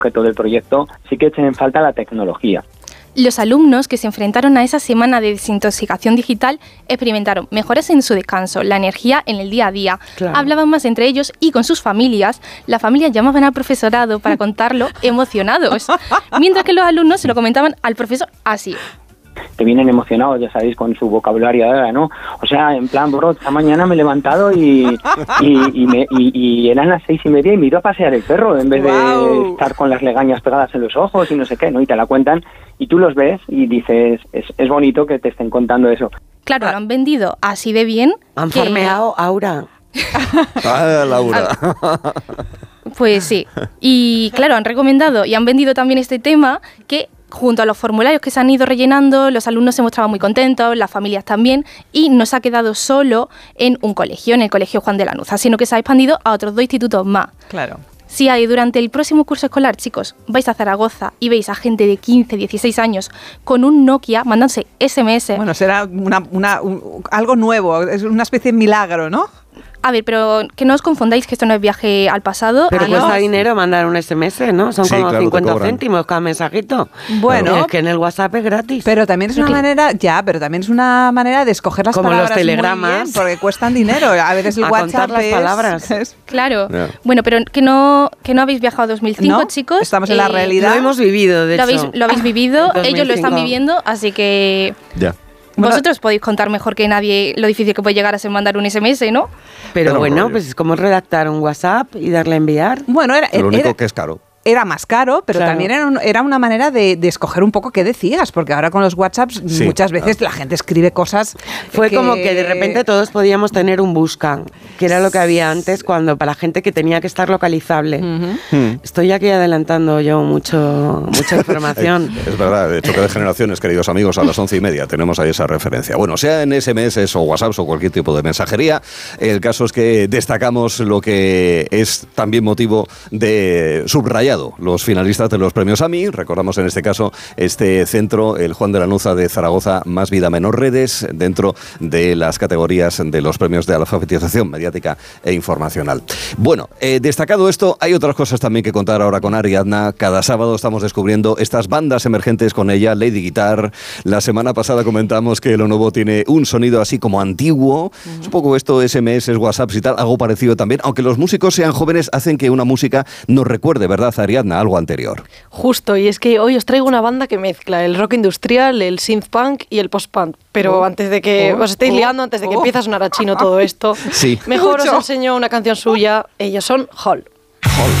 objeto del proyecto, sí que echen en falta la tecnología. Los alumnos que se enfrentaron a esa semana de desintoxicación digital experimentaron mejoras en su descanso, la energía en el día a día, claro. Hablaban más entre ellos y con sus familias. Las familias llamaban al profesorado para contarlo emocionados, mientras que los alumnos se lo comentaban al profesor así. Que vienen emocionados, ya sabéis, con su vocabulario ahora, ¿no? O sea, en plan, bro, esta mañana me he levantado y eran las 6:30 y me he ido a pasear el perro en vez de estar con las legañas pegadas en los ojos y no sé qué, ¿no? Y te la cuentan y tú los ves y dices, es bonito que te estén contando eso. Claro, lo han vendido así de bien. Han farmeado Aura. Laura. Pues sí. Y claro, han recomendado y han vendido también este tema que junto a los formularios que se han ido rellenando, los alumnos se mostraban muy contentos, las familias también, y no se ha quedado solo en un colegio, en el Colegio Juan de Lanuza, sino que se ha expandido a otros 2 institutos más. Claro. Si durante el próximo curso escolar, chicos, vais a Zaragoza y veis a gente de 15, 16 años con un Nokia mandándose SMS... Bueno, será algo nuevo, es una especie de milagro, ¿no? A ver, pero que no os confundáis que esto no es viaje al pasado. Pero cuesta dinero mandar un SMS, ¿no? Son como 50 céntimos cada mensajito. Bueno. Es que en el WhatsApp es gratis. Pero también es una manera, pero también es una manera de escoger las como palabras los telegramas. Muy bien, porque cuestan dinero. A veces el WhatsApp contar las palabras. Claro. Yeah. Bueno, pero que no habéis viajado a 2005, ¿no? Chicos. Estamos en la realidad. Lo hemos vivido, de hecho. Lo habéis vivido, ellos lo están viviendo, así que... Ya. Vosotros podéis contar mejor que nadie lo difícil que puede llegar a ser mandar un SMS, ¿no? Pero bueno, pues es como redactar un WhatsApp y darle a enviar. Bueno, lo único que es caro. Era más caro, pero claro. También era una manera de escoger un poco qué decías, porque ahora con los WhatsApps muchas veces la gente escribe cosas. Fue como que de repente todos podíamos tener un busca, que era lo que había antes para la gente que tenía que estar localizable. Estoy aquí adelantando yo mucha información. Es verdad, de choque de generaciones, queridos amigos, a las 11:30 tenemos ahí esa referencia. Bueno, sea en SMS o WhatsApps o cualquier tipo de mensajería, el caso es que destacamos lo que es también motivo de subrayar los finalistas de los premios AMI. Recordamos en este caso este centro, el Juan de Lanuza de Zaragoza, Más Vida Menos Redes, dentro de las categorías de los premios de alfabetización mediática e informacional. Bueno, destacado esto, hay otras cosas también que contar ahora con Ariadna. Cada sábado estamos descubriendo estas bandas emergentes con ella, Lady Guitar. La semana pasada comentamos que lo nuevo tiene un sonido así como antiguo. Un poco esto, SMS, WhatsApps y tal, algo parecido también. Aunque los músicos sean jóvenes, hacen que una música nos recuerde, ¿verdad, Ariadna, algo anterior? Justo, y es que hoy os traigo una banda que mezcla el rock industrial, el synth punk y el post punk. Pero antes de que os estéis liando, antes de que empiece a sonar a chino todo esto, mejor os enseño una canción suya. Ellos son Hall.